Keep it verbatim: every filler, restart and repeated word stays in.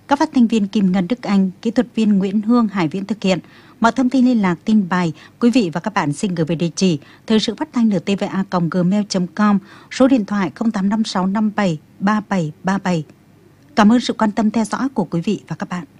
Các phát thanh viên Kim Ngân Đức Anh, kỹ thuật viên Nguyễn Hương Hải Viễn thực hiện. Mọi thông tin liên lạc tin bài, quý vị và các bạn xin gửi về địa chỉ thời sự phát thanh en tê vê a còng gmail chấm com, số điện thoại không tám năm sáu năm bảy ba bảy ba bảy. Cảm ơn sự quan tâm theo dõi của quý vị và các bạn.